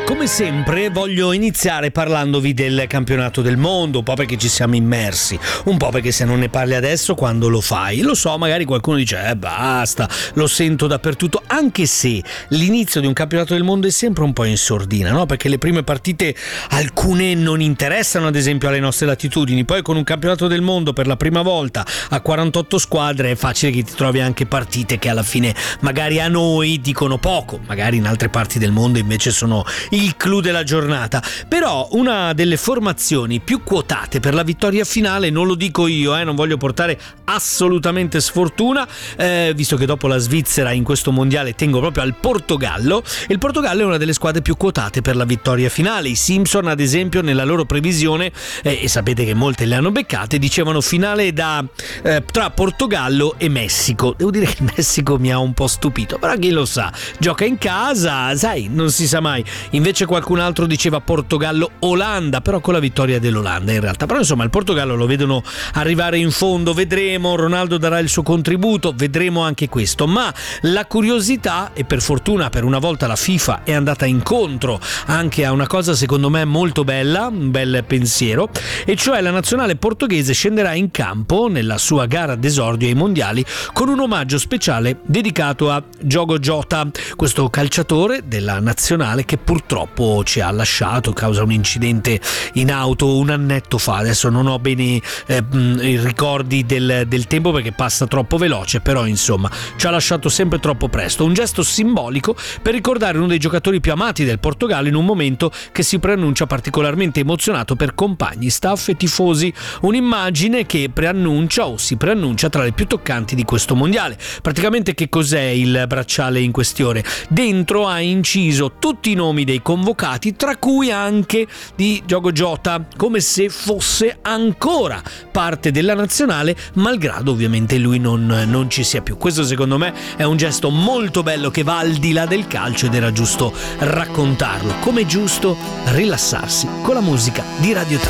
Come sempre voglio iniziare parlandovi del campionato del mondo, un po' perché ci siamo immersi, un po' perché se non ne parli adesso quando lo fai? Lo so, magari qualcuno dice basta, lo sento dappertutto, anche se l'inizio di un campionato del mondo è sempre un po' in sordina, no? Perché le prime partite alcune non interessano, ad esempio alle nostre latitudini, poi con un campionato del mondo per la prima volta a 48 squadre è facile che ti trovi anche partite che alla fine magari a noi dicono poco, magari in altre parti del mondo invece sono il clou della giornata. Però una delle formazioni più quotate per la vittoria finale, non lo dico io, non voglio portare assolutamente sfortuna, visto che dopo la Svizzera in questo mondiale tengo proprio al Portogallo. Il Portogallo è una delle squadre più quotate per la vittoria finale. I Simpson, ad esempio, nella loro previsione, e sapete che molte le hanno beccate, dicevano finale tra Portogallo e Messico. Devo dire che il Messico mi ha un po' stupito, però chi lo sa, gioca in casa, sai, non si sa mai. Invece qualcun altro diceva Portogallo-Olanda, però con la vittoria dell'Olanda in realtà. Però insomma il Portogallo lo vedono arrivare in fondo, vedremo, Ronaldo darà il suo contributo, vedremo anche questo. Ma la curiosità, e per fortuna per una volta la FIFA è andata incontro anche a una cosa secondo me molto bella, un bel pensiero, e cioè la nazionale portoghese scenderà in campo nella sua gara d'esordio ai mondiali con un omaggio speciale dedicato a Diogo Jota, questo calciatore della nazionale che purtroppo ci ha lasciato causa un incidente in auto un annetto fa. Adesso non ho bene i ricordi del tempo perché passa troppo veloce, però insomma ci ha lasciato sempre troppo presto. Un gesto simbolico per ricordare uno dei giocatori più amati del Portogallo in un momento che si preannuncia particolarmente emozionato per compagni, staff e tifosi. Un'immagine che si preannuncia tra le più toccanti di questo mondiale. Praticamente che cos'è il bracciale in questione? Dentro ha inciso tutti i nomi dei convocati, tra cui anche di Diogo Jota, come se fosse ancora parte della nazionale, malgrado ovviamente lui non ci sia più. Questo secondo me è un gesto molto bello che va al di là del calcio ed era giusto raccontarlo, come è giusto rilassarsi con la musica di Radio 3.